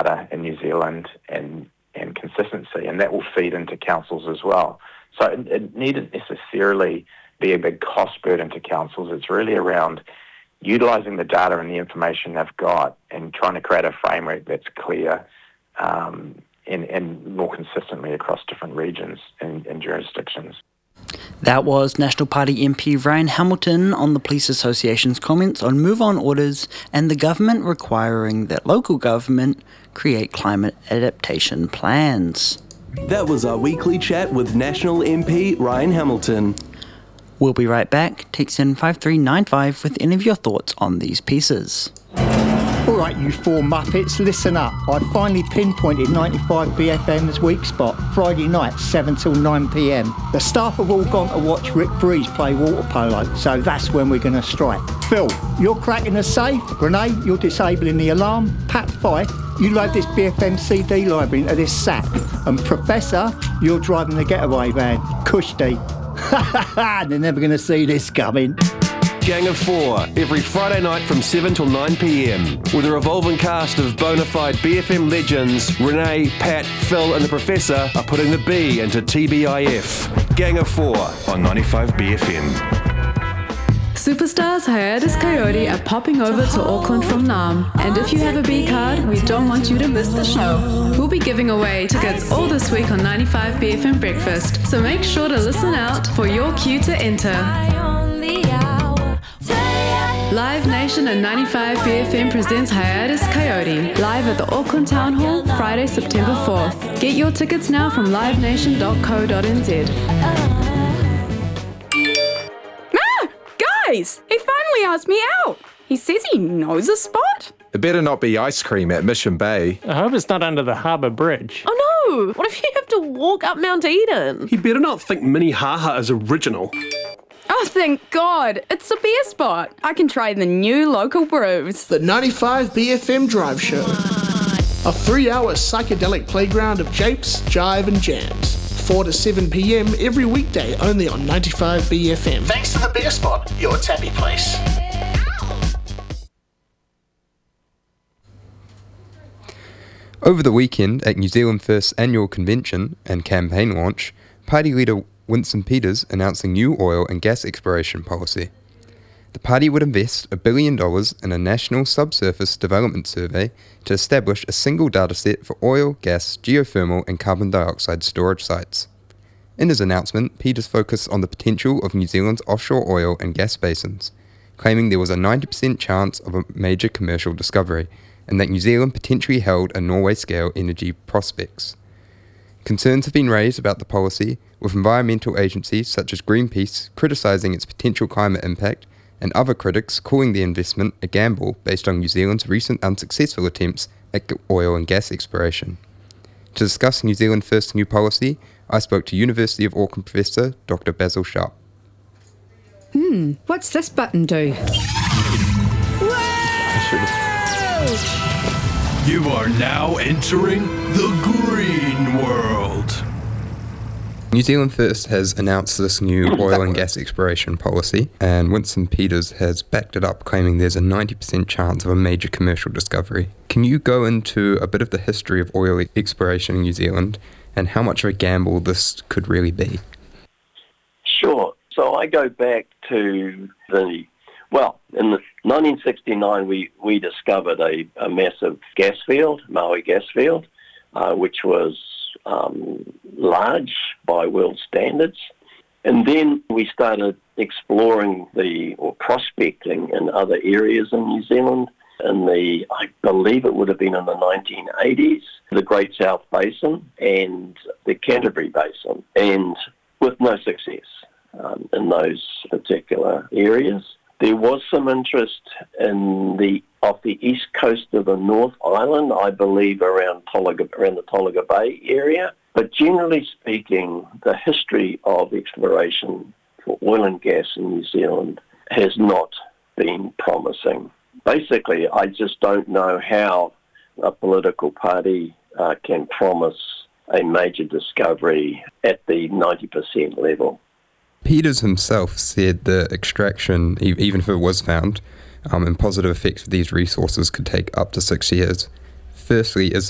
data in New Zealand and consistency, and that will feed into councils as well. So it needn't necessarily be a big cost burden to councils. It's really around utilising the data and the information they've got and trying to create a framework that's clear and more consistently across different regions and jurisdictions. That was National Party MP Ryan Hamilton on the Police Association's comments on move-on orders and the government requiring that local government create climate adaptation plans. That was our weekly chat with National MP Ryan Hamilton. We'll be right back. Text in 5395 with any of your thoughts on these pieces. All right, you four Muppets, listen up. I finally pinpointed 95BFM's weak spot, Friday night, 7 till 9pm. The staff have all gone to watch Rick Breeze play water polo, so that's when we're going to strike. Phil, you're cracking the safe. Renee, you're disabling the alarm. Pat Fife, you load this BFM CD library into this sack. And Professor, you're driving the getaway van. Kushti. They're never going to see this coming. Gang of Four, every Friday night from 7 till 9pm, with a revolving cast of bona fide BFM legends. Renee, Pat, Phil and the Professor are putting the B into TBIF. Gang of Four on 95BFM. Superstars Hiatus Coyote are popping over to Auckland from Naarm, and if you have a B card, we don't want you to miss the show. We'll be giving away tickets all this week on 95BFM Breakfast, so make sure to listen out for your cue to enter. Live Nation and 95BFM presents Hiatus Coyote, live at the Auckland Town Hall, Friday, September 4th. Get your tickets now from livenation.co.nz. Guys, he finally asked me out. He says he knows a spot. It better not be ice cream at Mission Bay. I hope it's not under the harbour bridge. Oh no, what if you have to walk up Mount Eden? He better not think Minnehaha is original. Oh, thank God. It's a beer spot. I can try the new local brews. The 95BFM Drive Show. A 3-hour psychedelic playground of japes, jive and jams. 4 to 7pm every weekday only on 95BFM. Thanks to the beer spot, your tappy place. Over the weekend at New Zealand First's annual convention and campaign launch, party leader Winston Peters announced a new oil and gas exploration policy. The party would invest $1 billion in a national subsurface development survey to establish a single dataset for oil, gas, geothermal and carbon dioxide storage sites. In his announcement, Peters focused on the potential of New Zealand's offshore oil and gas basins, claiming there was a 90% chance of a major commercial discovery, and that New Zealand potentially held a Norway-scale energy prospects. Concerns have been raised about the policy, with environmental agencies such as Greenpeace criticising its potential climate impact, and other critics calling the investment a gamble based on New Zealand's recent unsuccessful attempts at oil and gas exploration. To discuss New Zealand First's new policy, I spoke to University of Auckland Professor Dr. Basil Sharp. What's this button do? You are now entering the green world. New Zealand First has announced this new oil and gas exploration policy, and Winston Peters has backed it up, claiming there's a 90% chance of a major commercial discovery. Can you go into a bit of the history of oil exploration in New Zealand and how much of a gamble this could really be? Sure. So I go back to in 1969 we discovered a massive gas field, Maui gas field, which was large by world standards. And then we started exploring prospecting in other areas in New Zealand I believe it would have been in the 1980s, the Great South Basin and the Canterbury Basin, and with no success in those particular areas. There was some interest off the east coast of the North Island, I believe around the Tolaga Bay area. But generally speaking, the history of exploration for oil and gas in New Zealand has not been promising. Basically, I just don't know how a political party can promise a major discovery at the 90% level. Peters himself said that extraction, even if it was found, and positive effects of these resources could take up to 6 years. Firstly, is